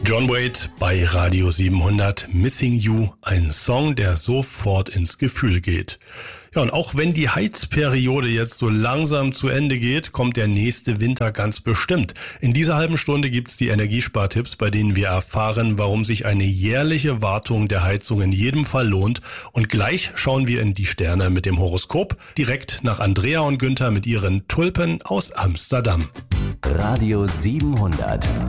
John Waite bei Radio 700, Missing You, ein Song, der sofort ins Gefühl geht. Ja, und auch wenn die Heizperiode jetzt so langsam zu Ende geht, kommt der nächste Winter ganz bestimmt. In dieser halben Stunde gibt's die Energiespartipps, bei denen wir erfahren, warum sich eine jährliche Wartung der Heizung in jedem Fall lohnt. Und gleich schauen wir in die Sterne mit dem Horoskop, direkt nach Andrea und Günther mit ihren Tulpen aus Amsterdam. Radio 700